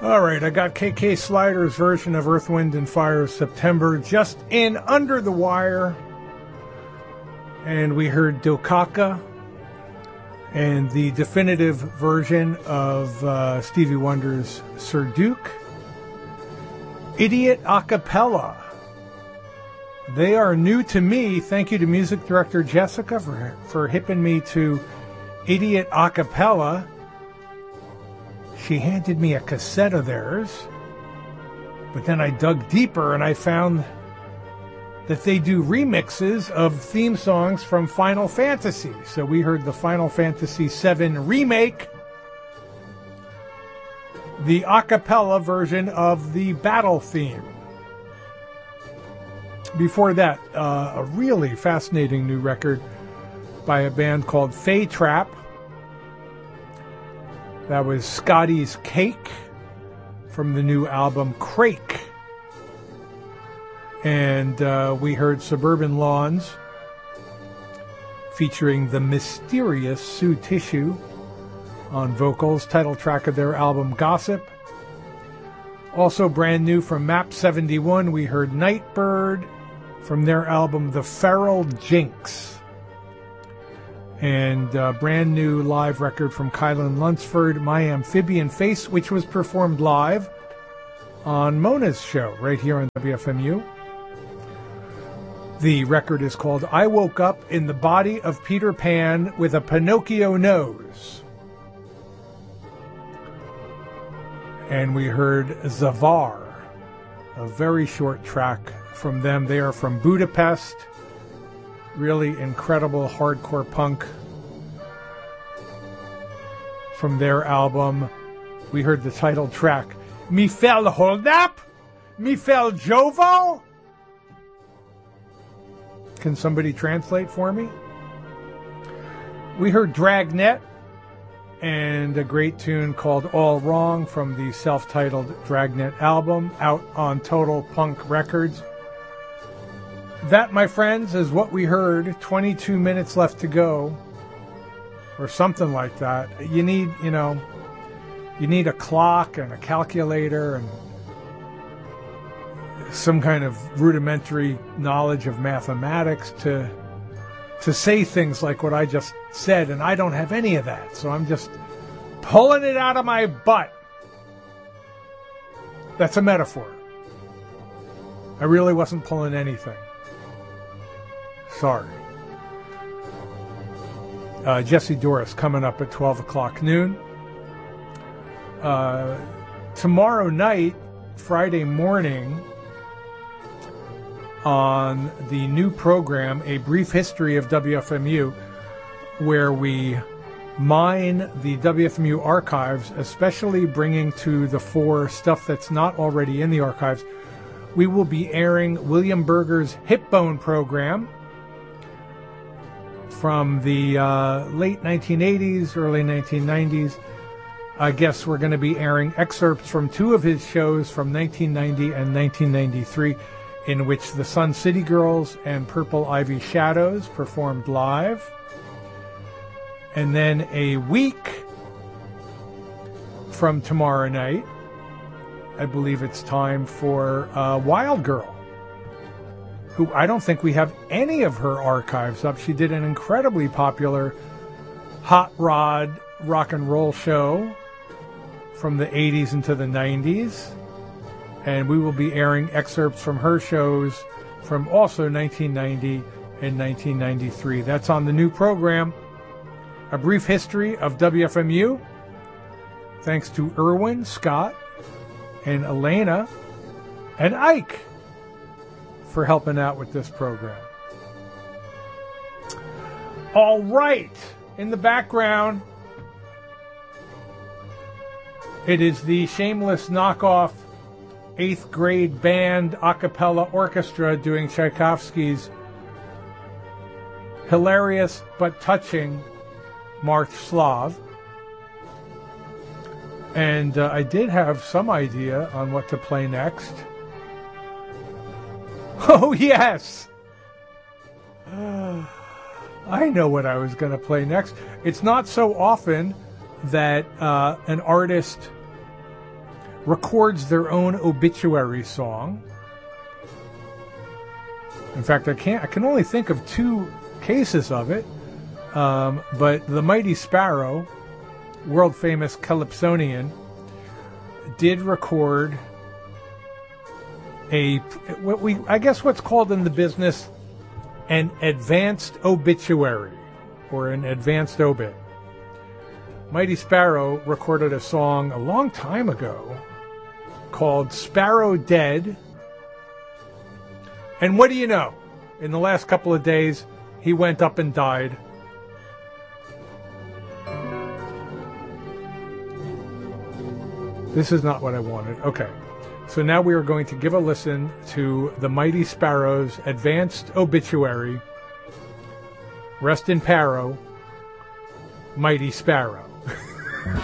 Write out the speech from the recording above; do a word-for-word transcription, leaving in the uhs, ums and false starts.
All right, I got K K Slider's version of Earth, Wind, and Fire September just in under the wire. And we heard Dokaka and the definitive version of uh, Stevie Wonder's Sir Duke. Idiot Acapella. They are new to me. Thank you to music director Jessica for, for hipping me to Idiot Acapella. She handed me a cassette of theirs, but then I dug deeper and I found that they do remixes of theme songs from Final Fantasy. So we heard the Final Fantasy seven remake, the a cappella version of the battle theme. Before that, uh, a really fascinating new record by a band called Fae Trap. That was Scotty's Cake from the new album Crake. And uh, we heard Suburban Lawns featuring the mysterious Sue Tissue on vocals, title track of their album Gossip. Also brand new from Map seventy-one, we heard Nightbird from their album The Feral Jinx. And uh, brand new live record from Kylan Lunsford, My Amphibian Face, which was performed live on Mona's show right here on W F M U. The record is called I Woke Up in the Body of Peter Pan with a Pinocchio Nose. And we heard Zavar, a very short track from them. They are from Budapest. Really incredible hardcore punk from their album. We heard the title track, Mi fel hold up? Mi fel jovo? Can somebody translate for me? We heard Dragnet and a great tune called All Wrong from the self-titled Dragnet album out on Total Punk Records. That, my friends, is what we heard. twenty-two minutes left to go, or something like that. You need, you know, you need a clock and a calculator and some kind of rudimentary knowledge of mathematics to to say things like what I just said, and I don't have any of that, so I'm just pulling it out of my butt. That's a metaphor. I really wasn't pulling anything. Sorry. Uh, Jesse Doris coming up at twelve o'clock noon. Uh, tomorrow night, Friday morning, on the new program, A Brief History of W F M U, where we mine the W F M U archives, especially bringing to the fore stuff that's not already in the archives. We will be airing William Berger's Hip Bone program from the uh, late nineteen eighties, early nineteen nineties. I guess we're going to be airing excerpts from two of his shows from nineteen ninety and nineteen ninety-three, in which the Sun City Girls and Purple Ivy Shadows performed live. And then a week from tomorrow night, I believe it's time for uh, Wild Girl, who I don't think we have any of her archives up. She did an incredibly popular hot rod rock and roll show from the eighties into the nineties. And we will be airing excerpts from her shows from also nineteen ninety and nineteen ninety-three. That's on the new program, A Brief History of W F M U. Thanks to Irwin, Scott, and Elena, and Ike for helping out with this program. All right, in the background, it is the shameless knockoff eighth grade band a cappella orchestra doing Tchaikovsky's hilarious but touching March Slav. And uh, I did have some idea on what to play next. Oh, yes! I know what I was going to play next. It's not so often that uh, an artist records their own obituary song. In fact, I can't. I can only think of two cases of it. Um, but the Mighty Sparrow, world famous calypsonian, did record a what we I guess what's called in the business an advanced obituary or an advanced obit. Mighty Sparrow recorded a song a long time ago called Sparrow Dead. And what do you know? In the last couple of days, he went up and died. This is not what I wanted. Okay. So now we are going to give a listen to the Mighty Sparrow's advanced obituary. Rest in Paro, Mighty Sparrow.